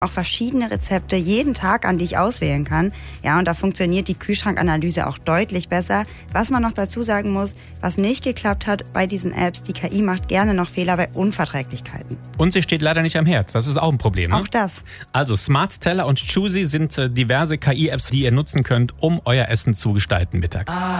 auch verschiedene Rezepte jeden Tag an, die ich auswählen kann. Ja, und da funktioniert die Kühlschrankanalyse auch deutlich besser. Was man noch dazu sagen muss, was nicht geklappt hat bei diesen Apps, die KI macht gerne noch Fehler bei Unverträglichkeiten. Und sie steht leider nicht am Herd. Das ist auch ein Problem, ne? Auch das. Also Smart Teller und Choosy sind diverse KI-Apps, die ihr nutzen könnt, um euer Essen zu gestalten mittags.